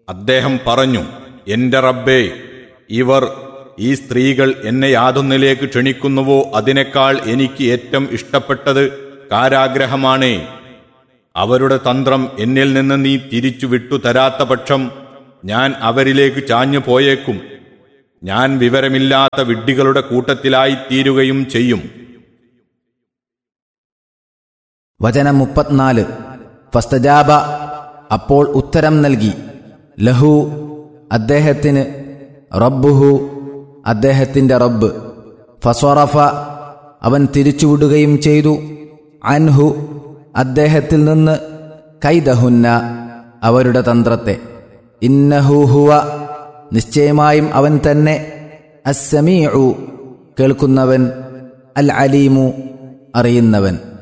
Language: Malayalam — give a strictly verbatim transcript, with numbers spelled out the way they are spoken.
അദ്ദേഹം പറഞ്ഞു, എന്റെ റബ്ബേ, ഇവർ ഈ സ്ത്രീകൾ എന്നെ യാതൊന്നിലേക്ക് ക്ഷണിക്കുന്നുവോ അതിനേക്കാൾ എനിക്ക് ഏറ്റവും ഇഷ്ടപ്പെട്ടത് കാരാഗ്രഹമാണേ. അവരുടെ തന്ത്രം എന്നിൽ നിന്ന് നീ തിരിച്ചു വിട്ടു തരാത്ത പക്ഷം ഞാൻ അവരിലേക്ക് ചാഞ്ഞു പോയേക്കും. ഞാൻ വിവരമില്ലാത്ത വിഡ്ഢികളുടെ കൂട്ടത്തിലായിത്തീരുകയും ചെയ്യും. വചനം മുപ്പത്തിനാല്. ഫസ്തജാബ, അപ്പോൾ ഉത്തരം നൽകി, ലഹു, അദ്ദേഹത്തിന്, റബ്ബുഹു, അദ്ദേഹത്തിൻ്റെ റബ്ബ്, ഫസ്വറഫ, അവൻ തിരിച്ചുവിടുകയും ചെയ്തു, അൻഹു, അദ്ദേഹത്തിൽ നിന്ന്, കൈദഹുന്ന, അവരുടെ തന്ത്രത്തെ, ഇന്നഹു ഹുവ, നിശ്ചയമായും അവൻ തന്നെ, അസ്സമീഉ, കേൾക്കുന്നവൻ, അൽ അലീമു, അറിയുന്നവൻ.